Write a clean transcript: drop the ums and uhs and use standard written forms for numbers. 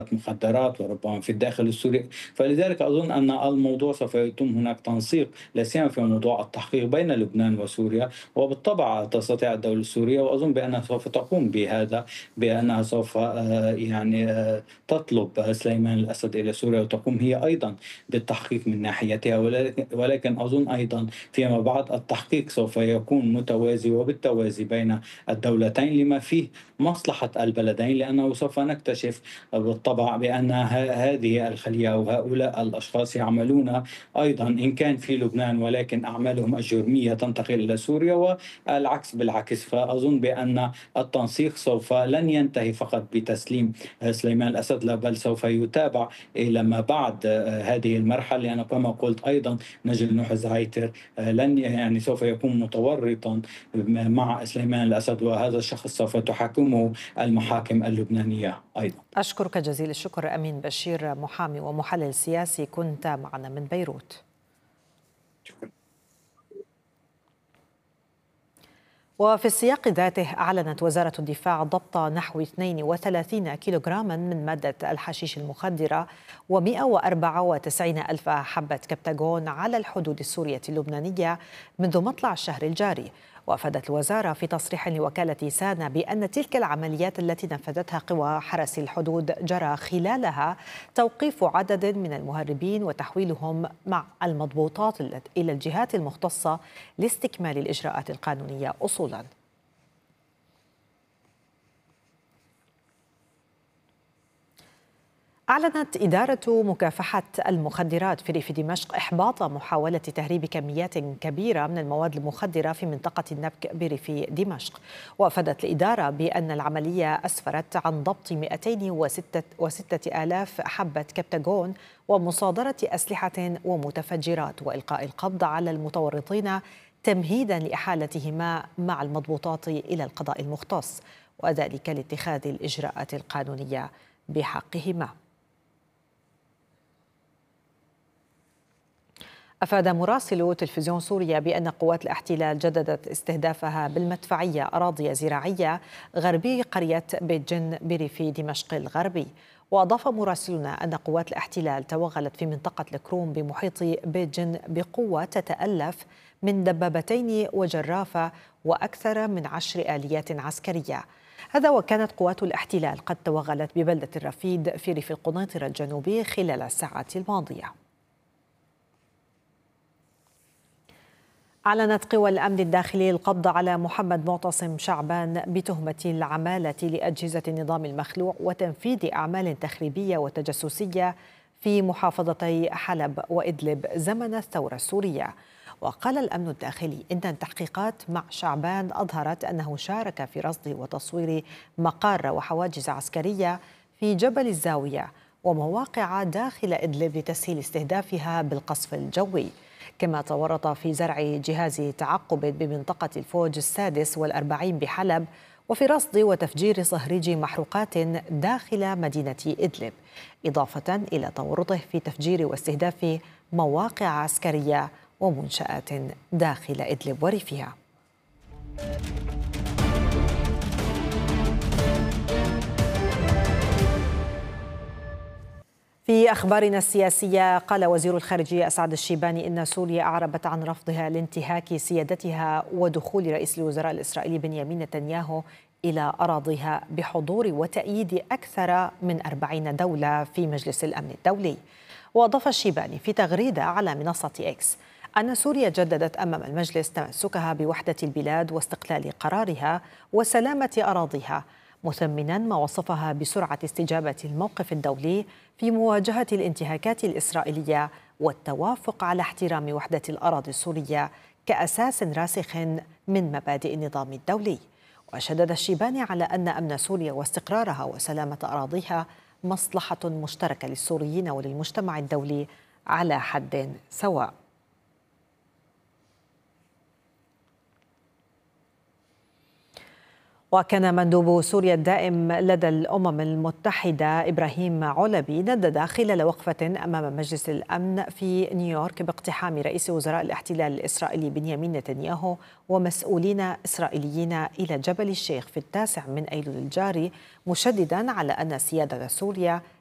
مخدرات وربما في الداخل السوري. فلذلك أظن أن الموضوع سوف يتم هناك تنسيق لا سيما في موضوع التحقيق بين لبنان وسوريا، وبالطبع تستطيع الدولة السورية، وأظن بأنها سوف تقوم بهذا، بأنها سوف تطلب سليمان الأسد إلى سوريا وتقوم هي أيضا بالتحقيق من ناحيتها. ولكن أظن أيضا فيما بعد التحقيق سوف يكون متوازي وبالتوازي بين الدولتين لما فيه مصلحة البلدين، لأنه سوف نكتشف بالطبع بأن هذه الخلية أو هؤلاء الأشخاص يعملون أيضا إن كان في لبنان، ولكن أعمالهم الجرمية تنتقل إلى سوريا والعكس بالعكس. فأظن بأن التنسيق سوف لن ينتهي فقط بتسليم سليمان الأسد، لا بل سوف يتابع إلى ما بعد هذه المرحلة، لأن كما قلت أيضا نجل نوح زعيتر لن سوف يكون متورطا مع سليمان الأسد، وهذا الشخص سوف تحاكمه المحاكم اللبنانية أيضا. أشكرك جزيل الشكر أمين بشير، محامي ومحلل سياسي، كنت معنا من بيروت. شكرا. وفي السياق ذاته أعلنت وزارة الدفاع ضبط نحو 32 كيلوغراما من مادة الحشيش المخدرة و194 ألف حبة كبتاغون على الحدود السورية اللبنانية منذ مطلع الشهر الجاري. وأفادت الوزارة في تصريح لوكالة سانا بأن تلك العمليات التي نفذتها قوى حرس الحدود جرى خلالها توقيف عدد من المهربين وتحويلهم مع المضبوطات إلى الجهات المختصة لاستكمال الإجراءات القانونية أصولاً. أعلنت إدارة مكافحة المخدرات في ريف دمشق إحباط محاولة تهريب كميات كبيرة من المواد المخدرة في منطقة النبك بريف دمشق. وأفادت الإدارة بأن العملية أسفرت عن ضبط 206 آلاف حبة كبتاغون ومصادرة أسلحة ومتفجرات وإلقاء القبض على المتورطين تمهيدا لإحالتهما مع المضبوطات إلى القضاء المختص، وذلك لاتخاذ الإجراءات القانونية بحقهما. أفاد مراسل تلفزيون سوريا بأن قوات الاحتلال جددت استهدافها بالمدفعية أراضي زراعية غربي قرية بيت جن بريف دمشق الغربي. وأضاف مراسلنا أن قوات الاحتلال توغلت في منطقة الكروم بمحيط بيت جن بقوة تتألف من دبابتين وجرافة وأكثر من 10 آليات عسكرية. هذا وكانت قوات الاحتلال قد توغلت ببلدة الرفيد في ريف القنيطرة الجنوبي خلال الساعات الماضية. أعلنت قوى الأمن الداخلي القبض على محمد معتصم شعبان بتهمة العمالة لأجهزة النظام المخلوع وتنفيذ أعمال تخريبية وتجسسية في محافظتي حلب وإدلب زمن الثورة السورية. وقال الأمن الداخلي إن التحقيقات مع شعبان أظهرت أنه شارك في رصد وتصوير مقار وحواجز عسكرية في جبل الزاوية ومواقع داخل إدلب لتسهيل استهدافها بالقصف الجوي. كما تورط في زرع جهاز تعقب بمنطقة الفوج 46 بحلب وفي رصد وتفجير صهريج محروقات داخل مدينة إدلب، إضافة إلى تورطه في تفجير واستهداف مواقع عسكرية ومنشآت داخل إدلب وريفها. في أخبارنا السياسية، قال وزير الخارجية أسعد الشيباني إن سوريا أعربت عن رفضها لانتهاك سيادتها ودخول رئيس الوزراء الإسرائيلي بنيامين نتنياهو إلى أراضيها بحضور وتأييد أكثر من 40 دولة في مجلس الأمن الدولي. وأضاف الشيباني في تغريدة على منصة إكس أن سوريا جددت أمام المجلس تمسكها بوحدة البلاد واستقلال قرارها وسلامة أراضيها، مثمنا ما وصفها بسرعة استجابة الموقف الدولي في مواجهة الانتهاكات الإسرائيلية والتوافق على احترام وحدة الأراضي السورية كأساس راسخ من مبادئ النظام الدولي. وشدد الشيباني على أن أمن سوريا واستقرارها وسلامة أراضيها مصلحة مشتركة للسوريين وللمجتمع الدولي على حد سواء. وكان مندوب سوريا الدائم لدى الأمم المتحدة إبراهيم علبي ندد خلال وقفة أمام مجلس الأمن في نيويورك باقتحام رئيس وزراء الاحتلال الإسرائيلي بنيامين نتنياهو ومسؤولين إسرائيليين إلى جبل الشيخ في 9 من أيلول الجاري، مشددا على أن سيادة سوريا